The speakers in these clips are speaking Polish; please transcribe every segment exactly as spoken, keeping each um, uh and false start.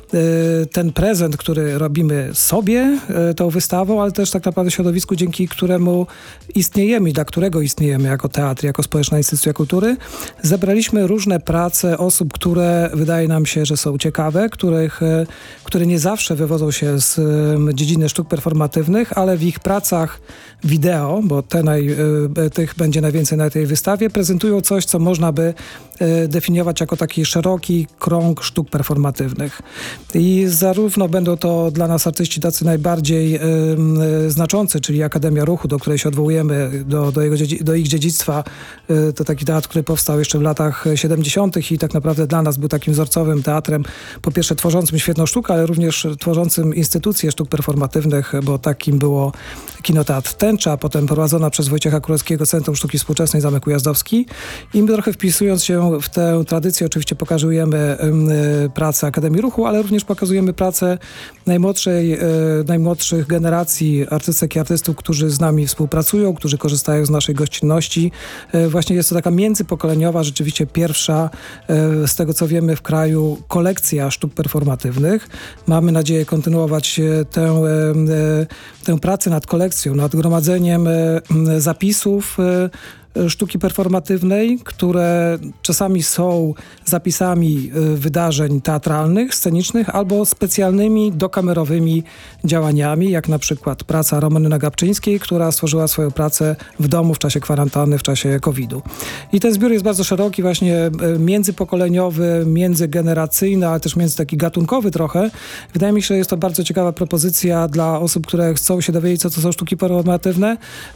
ten prezent, który robimy sobie tą wystawą, ale też tak naprawdę środowisku, dzięki któremu istniejemy i dla którego istniejemy jako teatr, jako społeczna instytucja kultury. Zebraliśmy różne prace osób, które wydaje nam się, że są ciekawe, których, które nie zawsze wywodzą się z dziedziny sztuk performatywnych, ale w ich pracach wideo, bo te naj, tych będzie najwięcej na tej wystawie, prezentują coś, co można by definiować jako taki szeroki krąg sztuk performatywnych. I zarówno będą to dla nas artyści tacy najbardziej y, y, znaczący, czyli Akademia Ruchu, do której się odwołujemy, do, do, jego, do ich dziedzictwa. Y, to taki teatr, który powstał jeszcze w latach siedemdziesiątych i tak naprawdę dla nas był takim wzorcowym teatrem, po pierwsze tworzącym świetną sztukę, ale również tworzącym instytucje sztuk performatywnych, bo takim było Kinoteatr Tęcza, potem prowadzona przez Wojciecha Królewskiego Centrum Sztuki Współczesnej Zamek Ujazdowski. I my trochę wpisując się w tę tradycję, oczywiście pokazujemy y, pracę Akademii Ruchu, ale również pokazujemy pracę najmłodszej, y, najmłodszych generacji artystek i artystów, którzy z nami współpracują, którzy korzystają z naszej gościnności. Y, właśnie jest to taka międzypokoleniowa, rzeczywiście pierwsza y, z tego, co wiemy w kraju, kolekcja sztuk performatywnych. Mamy nadzieję kontynuować y, tę, y, tę pracę nad kolekcją, nad gromadzeniem y, y, zapisów y, sztuki performatywnej, które czasami są zapisami wydarzeń teatralnych, scenicznych albo specjalnymi dokamerowymi działaniami, jak na przykład praca Romany Nagabczyńskiej, która stworzyła swoją pracę w domu w czasie kwarantanny, w czasie kowida. I ten zbiór jest bardzo szeroki, właśnie międzypokoleniowy, międzygeneracyjny, ale też między taki gatunkowy trochę. Wydaje mi się, że jest to bardzo ciekawa propozycja dla osób, które chcą się dowiedzieć, co to są sztuki performatywne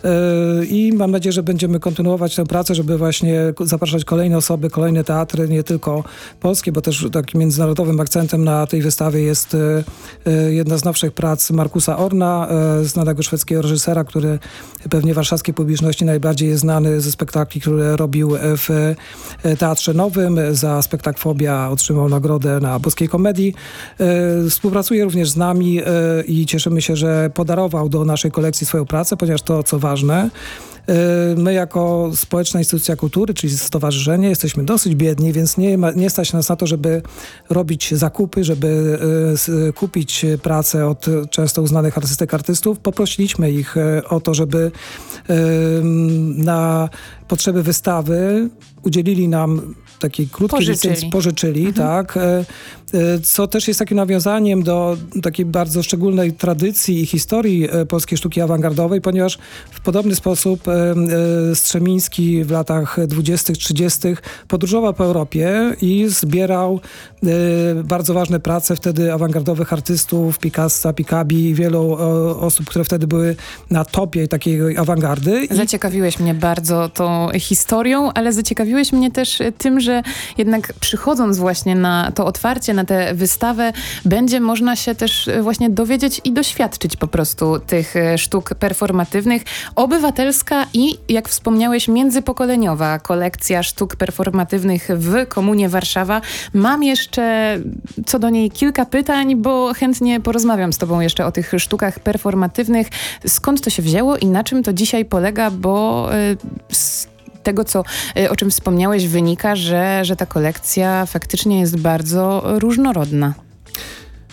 i mam nadzieję, że będziemy kontynuować tę pracę, żeby właśnie zapraszać kolejne osoby, kolejne teatry, nie tylko polskie, bo też takim międzynarodowym akcentem na tej wystawie jest jedna z nowszych prac Markusa Orna, znanego szwedzkiego reżysera, który pewnie warszawskiej publiczności najbardziej jest znany ze spektakli, które robił w Teatrze Nowym. Za spektakl Fobia otrzymał nagrodę na Boskiej Komedii. Współpracuje również z nami i cieszymy się, że podarował do naszej kolekcji swoją pracę, ponieważ to, co ważne, my jako społeczna instytucja kultury, czyli stowarzyszenie, jesteśmy dosyć biedni, więc nie, ma, nie stać nas na to, żeby robić zakupy, żeby y, kupić pracę od często uznanych artystek, artystów. Poprosiliśmy ich y, o to, żeby y, na potrzeby wystawy udzielili nam takiej krótkiej pożyczyli. licencji, pożyczyli, mhm. tak, co też jest takim nawiązaniem do takiej bardzo szczególnej tradycji i historii polskiej sztuki awangardowej, ponieważ w podobny sposób Strzemiński w latach dwudziestych, trzydziestych podróżował po Europie i zbierał bardzo ważne prace wtedy awangardowych artystów, Picassa, Picabbi i wielu osób, które wtedy były na topie takiej awangardy. Zaciekawiłeś mnie bardzo tą historią, ale zaciekawiłeś mnie też tym, że jednak przychodząc właśnie na to otwarcie, na tę wystawę, będzie można się też właśnie dowiedzieć i doświadczyć po prostu tych sztuk performatywnych. Obywatelska i, jak wspomniałeś, międzypokoleniowa kolekcja sztuk performatywnych w Komunie Warszawa. Mam jeszcze co do niej kilka pytań, bo chętnie porozmawiam z tobą jeszcze o tych sztukach performatywnych. Skąd to się wzięło i na czym to dzisiaj polega, bo yy, tego, co, o czym wspomniałeś, wynika, że, że ta kolekcja faktycznie jest bardzo różnorodna.